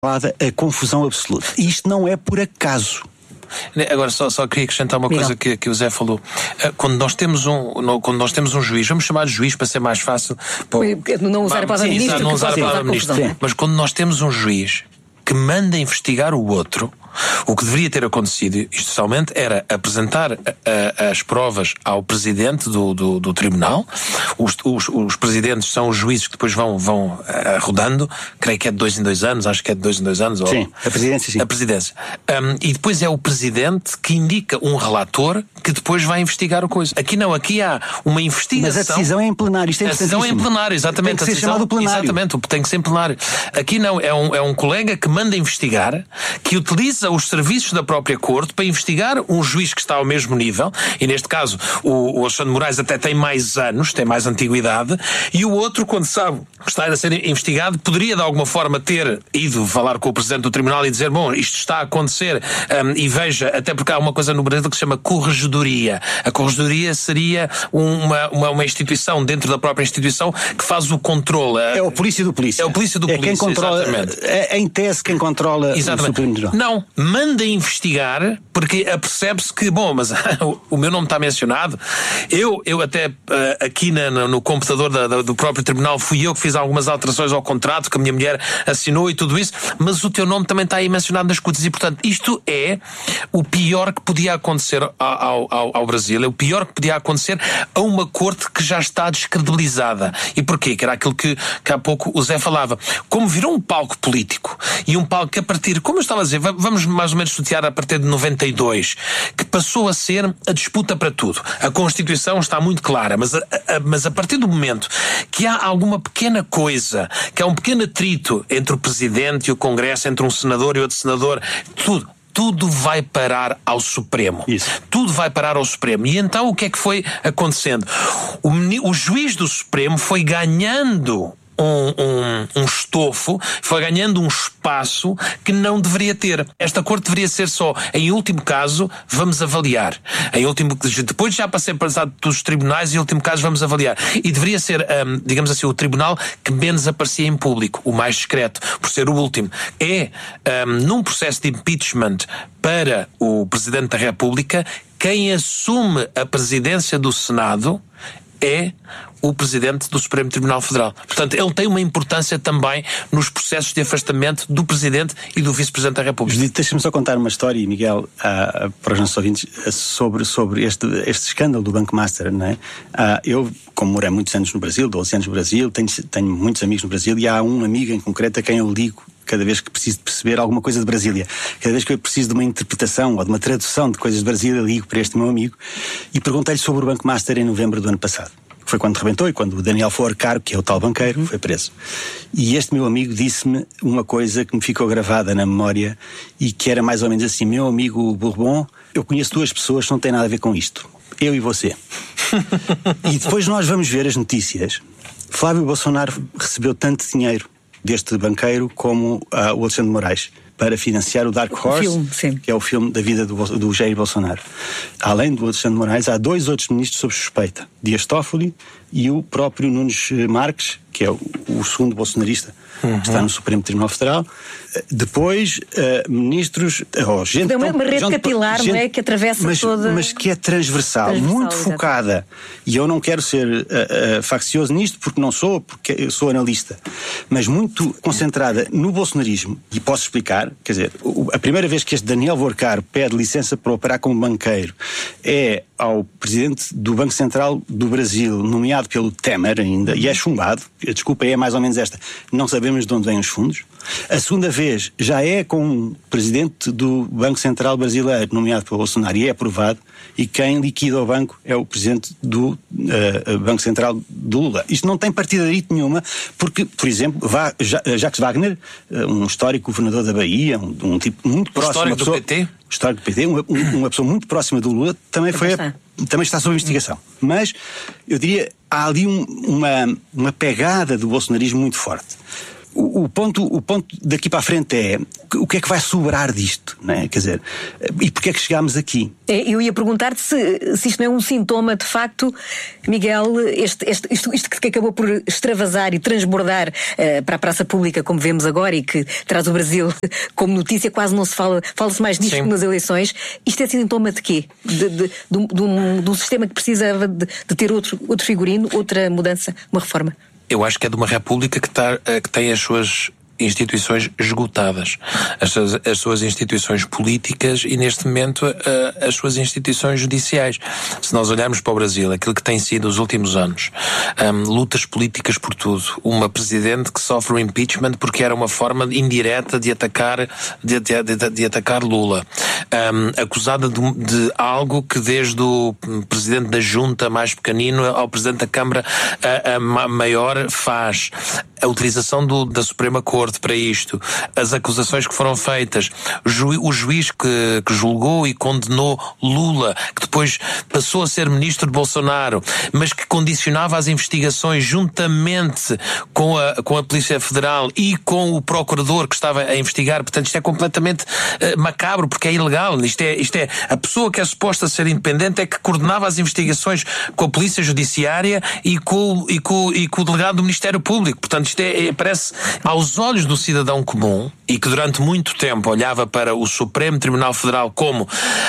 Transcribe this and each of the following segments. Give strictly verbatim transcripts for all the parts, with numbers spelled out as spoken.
a confusão absoluta. E isto não é por acaso. Agora só, só queria acrescentar uma Miguel. coisa que, que o Zé falou. Quando nós temos um, quando nós temos um juiz, vamos chamar de juiz para ser mais fácil. Pô, não usar a palavra sim, ministro, não usar a palavra ministro. Confusão. Mas quando nós temos um juiz que manda investigar o outro, o que deveria ter acontecido, institucionalmente, era apresentar a, a, as provas ao presidente do, do, do tribunal. Os, os, os presidentes são os juízes que depois vão, vão uh, rodando, creio que é de dois em dois anos, acho que é de dois em dois anos. Sim, ou, a presidência, sim. A presidência. Um, e depois é o presidente que indica um relator que depois vai investigar o coisa. Aqui não, aqui há uma investigação. Mas a decisão é em plenário, isto é A decisão é em plenário, exatamente. Tem que ser a decisão, chamado plenário. Exatamente, tem que ser em plenário. Aqui não, é um, é um colega que manda investigar, que utiliza os serviços da própria corte para investigar um juiz que está ao mesmo nível, e neste caso o, o Alexandre Moraes até tem mais anos, tem mais antiguidade, e o outro, quando sabe que está a ser investigado, poderia de alguma forma ter ido falar com o presidente do tribunal e dizer, bom, isto está a acontecer, um, e veja, até porque há uma coisa no Brasil que se chama corregedoria. A corregedoria seria uma, uma, uma instituição dentro da própria instituição que faz o controle. É o polícia do polícia. É o polícia do é polícia, quem controla, exatamente. É, em tese, quem controla exatamente. o Supremo Tribunal. Não, manda investigar, porque apercebe-se que, bom, mas o meu nome está mencionado. Eu, eu até uh, aqui na, no, no computador da, da, do próprio tribunal fui eu que fiz algumas alterações ao contrato que a minha mulher assinou e tudo isso, mas o teu nome também está aí mencionado nas escutas e, portanto, isto é o pior que podia acontecer ao, ao, ao Brasil, é o pior que podia acontecer a uma corte que já está descredibilizada. E porquê? Que era aquilo que, que há pouco o Zé falava. Como virou um palco político e um palco que a partir, como eu estava a dizer, vamos mais ou menos sortear a partir de noventa e dois, que passou a ser a disputa para tudo. A Constituição está muito clara, mas a, a, mas a partir do momento que há alguma pequena coisa, que há um pequeno atrito entre o Presidente e o Congresso, entre um senador e outro senador, tudo, tudo vai parar ao Supremo. Isso. Tudo vai parar ao Supremo. E então o que é que foi acontecendo? O, o juiz do Supremo foi ganhando Um, um, um estofo, foi ganhando um espaço que não deveria ter. Esta corte deveria ser só, em último caso, vamos avaliar. Em último, depois já passei passado dos tribunais, em último caso vamos avaliar. E deveria ser, um, digamos assim, o tribunal que menos aparecia em público, o mais discreto, por ser o último. É, um, num processo de impeachment para o Presidente da República, quem assume a presidência do Senado é o Presidente do Supremo Tribunal Federal. Portanto, ele tem uma importância também nos processos de afastamento do Presidente e do Vice-Presidente da República. Judito, deixa-me só contar uma história, Miguel, uh, para os nossos ouvintes, sobre, sobre este, este escândalo do Banco Master, não é? Uh, eu, como morei muitos anos no Brasil, doze anos no Brasil, tenho, tenho muitos amigos no Brasil, e há um amigo em concreto a quem eu ligo cada vez que preciso de perceber alguma coisa de Brasília. Cada vez que eu preciso de uma interpretação ou de uma tradução de coisas de Brasília, ligo para este meu amigo e perguntei-lhe sobre o Banco Master em novembro do ano passado. Foi quando rebentou e quando o Daniel Foarcaro, que é o tal banqueiro, foi preso. E este meu amigo disse-me uma coisa que me ficou gravada na memória e que era mais ou menos assim: meu amigo Bourbon, eu conheço duas pessoas que não têm nada a ver com isto. Eu e você. E depois nós vamos ver as notícias. Flávio Bolsonaro recebeu tanto dinheiro deste banqueiro como uh, o Alexandre Moraes para financiar o Dark Horse, o filme, que é o filme da vida do, do Jair Bolsonaro. Além do Alexandre Moraes, há dois outros ministros sob suspeita: Dias Toffoli e o próprio Nunes Marques, que é o, o segundo bolsonarista, uhum, que está no Supremo Tribunal Federal. Depois, uh, ministros... Oh, gente, é uma, uma rede gente, capilar, gente, não é? Que atravessa mas, toda... Mas que é transversal, transversal muito exatamente. Focada. E eu não quero ser uh, uh, faccioso nisto, porque não sou, porque eu sou analista. Mas muito concentrada no bolsonarismo. E posso explicar, quer dizer, a primeira vez que este Daniel Foarcaro pede licença para operar como banqueiro é ao presidente do Banco Central do Brasil, nomeado pelo Temer ainda, e é chumbado. A desculpa é mais ou menos esta: não sabemos de onde vêm os fundos. A segunda vez já é com o presidente do Banco Central brasileiro, nomeado pelo Bolsonaro, e é aprovado, e quem liquida o banco é o presidente do uh, Banco Central do Lula. Isto não tem partidarite nenhuma, porque, por exemplo, Va- Jacques Wagner, um histórico governador da Bahia, um, um tipo muito próximo... Histórico pessoa, do P T? Histórico do P T, uma, uma pessoa muito próxima do Lula, também, foi a, também está sob investigação. Mas, eu diria, há ali um, uma, uma pegada do bolsonarismo muito forte. o, o, ponto, o ponto daqui para a frente é o que é que vai sobrar disto, não é? Quer dizer, e porquê é que chegámos aqui? Eu ia perguntar-te se, se isto não é um sintoma, de facto, Miguel, este, este, isto, isto que acabou por extravasar e transbordar uh, para a praça pública, como vemos agora, e que traz o Brasil como notícia, quase não se fala, fala-se mais disto que nas eleições. Isto é sintoma de quê? De, de, de, de, um, de um sistema que precisava de, de ter outro, outro figurino, outra mudança, uma reforma? Eu acho que é de uma república que, tá, que tem as suas instituições esgotadas, as suas, as suas instituições políticas e, neste momento, uh, as suas instituições judiciais. Se nós olharmos para o Brasil, aquilo que tem sido os últimos anos, um, lutas políticas por tudo, uma presidente que sofre o impeachment porque era uma forma indireta de atacar, de, de, de, de atacar Lula, um, acusada de, de algo que desde o presidente da junta mais pequenino ao presidente da Câmara a, a maior faz, a utilização do, da Suprema Corte para isto, as acusações que foram feitas, o juiz que, que julgou e condenou Lula, que depois passou a ser ministro de Bolsonaro, mas que condicionava as investigações juntamente com a, com a Polícia Federal e com o procurador que estava a investigar. Portanto, isto é completamente uh, macabro, porque é ilegal. Isto é, isto é, a pessoa que é suposta ser independente é que coordenava as investigações com a Polícia Judiciária e com, e com, e com o delegado do Ministério Público. Portanto, isto é, é, parece aos olhos do cidadão comum, e que durante muito tempo olhava para o Supremo Tribunal Federal como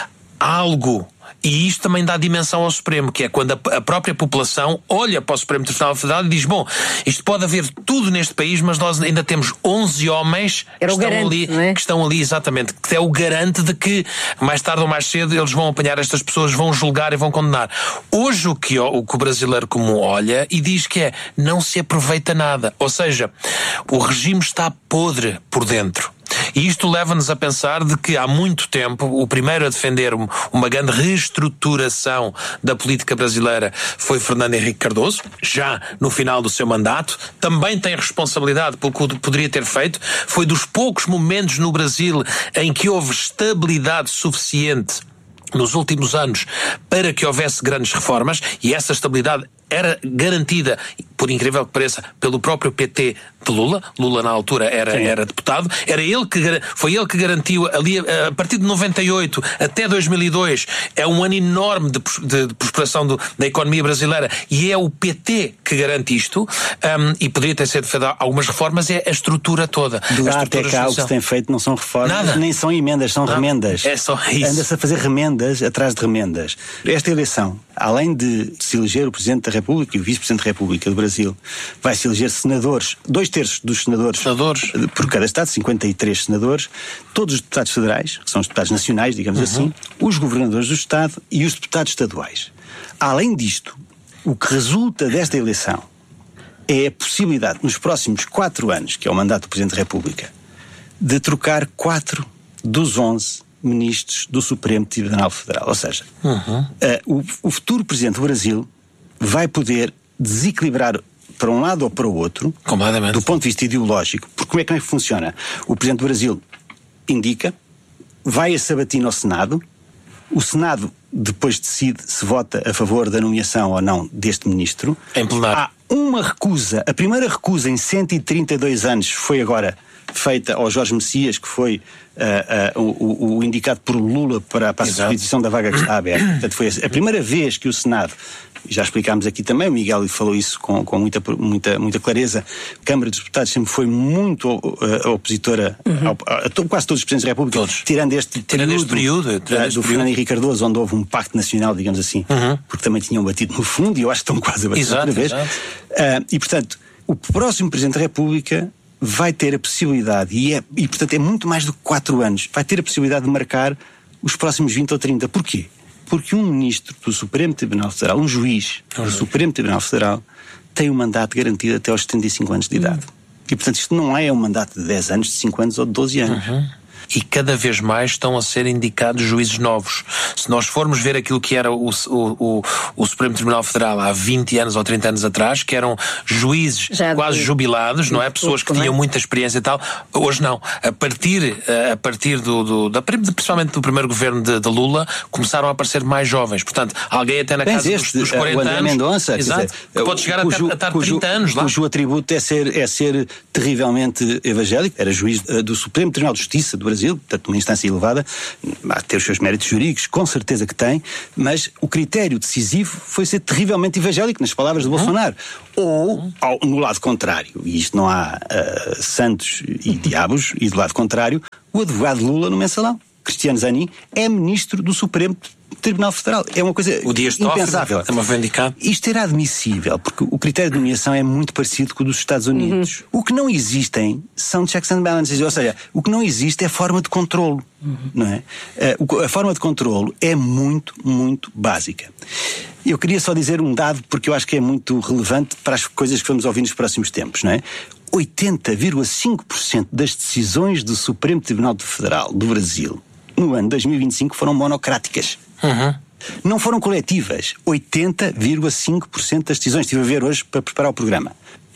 algo. E isto também dá dimensão ao Supremo, que é quando a, a própria população olha para o Supremo Tribunal Federal e diz, bom, isto pode haver tudo neste país, mas nós ainda temos onze homens que estão, garante, ali, é? que estão ali, exatamente, que é o garante de que mais tarde ou mais cedo eles vão apanhar estas pessoas, vão julgar e vão condenar. Hoje o que o, o, que o brasileiro comum olha e diz que é, não se aproveita nada. Ou seja, o regime está podre por dentro. E isto leva-nos a pensar de que há muito tempo o primeiro a defender uma grande reestruturação da política brasileira foi Fernando Henrique Cardoso, já no final do seu mandato. Também tem responsabilidade pelo que poderia ter feito. Foi dos poucos momentos no Brasil em que houve estabilidade suficiente nos últimos anos para que houvesse grandes reformas, e essa estabilidade era garantida, por incrível que pareça, pelo próprio P T de Lula. Lula na altura era, era deputado, era ele que, foi ele que garantiu ali, a partir de noventa e oito até dois mil e dois, é um ano enorme de, de, de prosperação do, da economia brasileira, e é o P T que garante isto, um, e poderia ter sido feito algumas reformas, é a estrutura toda. De lá até cá o que se tem feito não são reformas, Nada. nem são emendas, são Não, remendas. É só isso. Anda-se a fazer remendas atrás de remendas. Esta eleição, além de se eleger o Presidente da República e o Vice-Presidente da República do Brasil, vai-se eleger senadores, dois terços dos senadores, senadores por cada Estado, cinquenta e três senadores, todos os deputados federais, que são os deputados nacionais, digamos uhum. assim, os governadores do Estado e os deputados estaduais. Além disto, o que resulta desta eleição é a possibilidade, nos próximos quatro anos, que é o mandato do Presidente da República, de trocar quatro dos onze ministros do Supremo Tribunal Federal. Ou seja, uhum. uh, o, o futuro Presidente do Brasil vai poder desequilibrar para um lado ou para o outro, do ponto de vista ideológico. Porque como é que funciona? O Presidente do Brasil indica, vai a sabatina ao Senado, o Senado depois decide se vota a favor da nomeação ou não deste ministro. Em plenário. Há uma recusa, a primeira recusa em cento e trinta e dois anos foi agora feita ao Jorge Messias, que foi uh, uh, o, o indicado por Lula para, para a substituição da vaga que está aberta. Portanto, foi a primeira vez que o Senado, já explicámos aqui também, o Miguel falou isso com, com muita, muita, muita clareza, a Câmara dos Deputados sempre foi muito uh, opositora uhum. ao, a, a quase todos os Presidentes da República, todos. tirando este tirando período, este período tirando uh, este do período. Fernando Henrique Cardoso, onde houve um pacto nacional, digamos assim, uhum. porque também tinham batido no fundo, e eu acho que estão quase a bater exato, outra vez. Uh, e, portanto, o próximo Presidente da República vai ter a possibilidade, e, é, e portanto é muito mais do que quatro anos, vai ter a possibilidade de marcar os próximos vinte ou trinta. Porquê? Porque um ministro do Supremo Tribunal Federal, um juiz do uhum. Supremo Tribunal Federal, tem um mandato garantido até aos setenta e cinco anos de idade. Uhum. E portanto isto não é um mandato de dez anos, de cinco anos ou de doze anos. Uhum. e cada vez mais estão a ser indicados juízes novos. Se nós formos ver aquilo que era o, o, o, o Supremo Tribunal Federal há vinte anos ou trinta anos atrás, que eram juízes Já quase de... jubilados, não é? Pessoas que tinham muita experiência e tal. Hoje não. A partir, a partir do, do da, principalmente do primeiro governo de, de Lula, começaram a aparecer mais jovens. Portanto, alguém até na Bem, casa este, dos, dos quarenta o André anos. Mendonça, exato, dizer, que pode chegar cujo, até a estar cujo, trinta anos lá. Cujo atributo é ser, é ser terrivelmente evangélico. Era juiz uh, do Supremo Tribunal de Justiça do Brasil, portanto, uma instância elevada, a ter os seus méritos jurídicos, com certeza que tem, mas o critério decisivo foi ser terrivelmente evangélico, nas palavras de Bolsonaro. Ou, ao, no lado contrário, e isto não há uh, santos e diabos, e do lado contrário, o advogado Lula no mensalão, Cristiano Zanin, é ministro do Supremo Tribunal Federal. É uma coisa o Dias impensável. Também foi indicado. Isto era admissível, porque o critério de nomeação é muito parecido com o dos Estados Unidos. Uhum. O que não existem são checks and balances, ou seja, o que não existe é forma de controlo. Uhum. Não é? Uh, a forma de controlo é muito, muito básica. Eu queria só dizer um dado, porque eu acho que é muito relevante para as coisas que vamos ouvir nos próximos tempos, não é? oitenta vírgula cinco por cento das decisões do Supremo Tribunal Federal do Brasil no ano dois mil e vinte e cinco foram monocráticas. Uhum. Não foram coletivas. oitenta vírgula cinco por cento das decisões. Estive a ver hoje para preparar o programa.